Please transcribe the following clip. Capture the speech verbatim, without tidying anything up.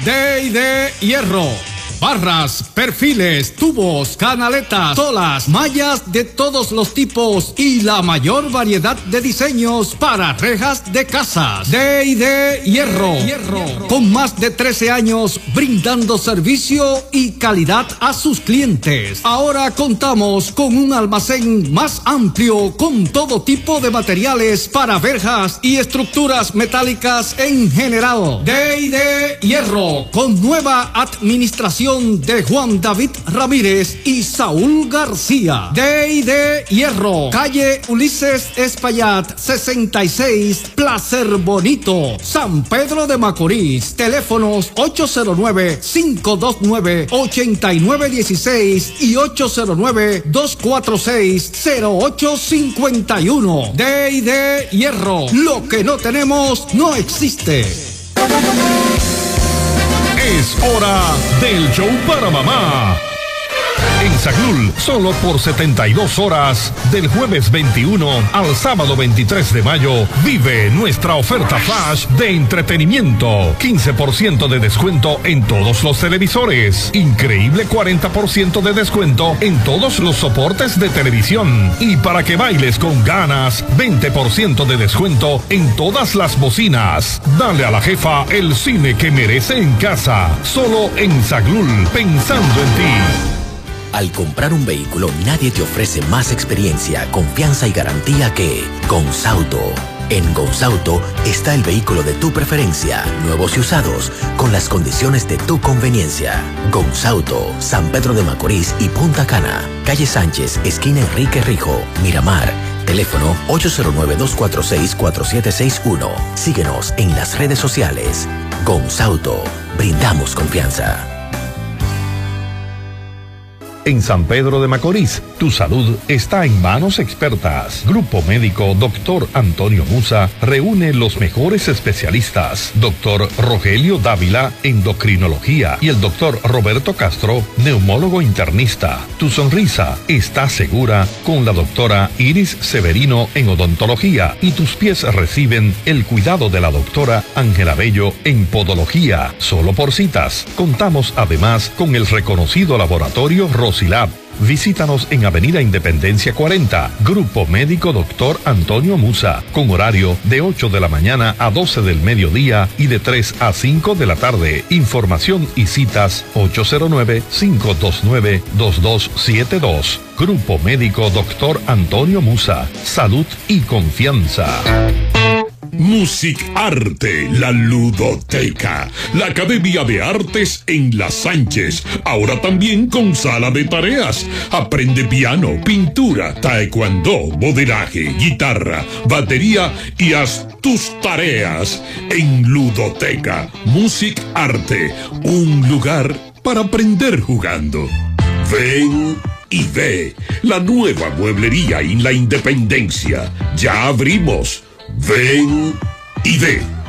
D y D Hierro. Barras, perfiles, tubos, canaletas, solas, mallas de todos los tipos y la mayor variedad de diseños para rejas de casas. D y D Hierro. Hierro. Con más de trece años brindando servicio y calidad a sus clientes. Ahora contamos con un almacén más amplio con todo tipo de materiales para verjas y estructuras metálicas en general. D y D Hierro, con nueva administración de Juan David Ramírez y Saúl García. D y D Hierro, calle Ulises Espaillat, sesenta y seis, Placer Bonito, San Pedro de Macorís. Teléfonos ocho cero nueve, cinco dos nueve, ocho nueve uno seis y ocho cero nueve, dos cuatro seis, cero ocho cinco uno. D y D Hierro, lo que no tenemos no existe. Es hora del show para mamá. En Saglul, solo por setenta y dos horas, del jueves veintiuno al sábado veintitrés de mayo, vive nuestra oferta flash de entretenimiento. quince por ciento de descuento en todos los televisores. Increíble cuarenta por ciento de descuento en todos los soportes de televisión. Y para que bailes con ganas, veinte por ciento de descuento en todas las bocinas. Dale a la jefa el cine que merece en casa. Solo en Saglul, pensando en ti. Al comprar un vehículo, nadie te ofrece más experiencia, confianza y garantía que Gonzauto. En Gonzauto está el vehículo de tu preferencia, nuevos y usados, con las condiciones de tu conveniencia. Gonzauto, San Pedro de Macorís y Punta Cana, calle Sánchez, esquina Enrique Rijo, Miramar. Teléfono ocho cero nueve, dos cuatro seis, cuatro siete seis uno. Síguenos en las redes sociales. Gonzauto, brindamos confianza. En San Pedro de Macorís, tu salud está en manos expertas. Grupo Médico Doctor Antonio Musa reúne los mejores especialistas. Doctor Rogelio Dávila, endocrinología, y el doctor Roberto Castro, neumólogo internista. Tu sonrisa está segura con la doctora Iris Severino en odontología, y tus pies reciben el cuidado de la doctora Ángela Bello en podología. Solo por citas. Contamos además con el reconocido laboratorio Rosilab. Visítanos en Avenida Independencia cuarenta, Grupo Médico Doctor Antonio Musa, con horario de ocho de la mañana a doce del mediodía y de tres a cinco de la tarde. Información y citas ocho cero nueve, cinco dos nueve, dos dos siete dos. Grupo Médico Doctor Antonio Musa, salud y confianza. Music Arte, la ludoteca, la Academia de Artes en Las Sánchez, ahora también con sala de tareas. Aprende piano, pintura, taekwondo, modelaje, guitarra, batería y haz tus tareas en Ludoteca. Music Arte, un lugar para aprender jugando. Ven y ve la nueva mueblería en la Independencia. Ya abrimos. Ven y ve.